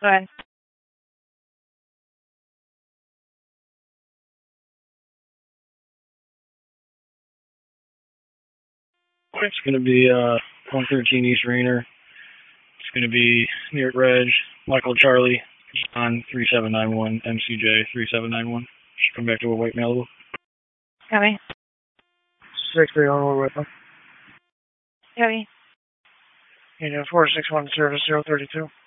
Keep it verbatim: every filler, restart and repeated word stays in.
Go ahead. It's going to be uh, one thirteen East Rainer. It's going to be near Reg, Michael Charlie, on three seven nine one, M C J three seven nine one. Should come back to a white Malibu. Copy. six three on with them. Copy. Union four six one service zero thirty two.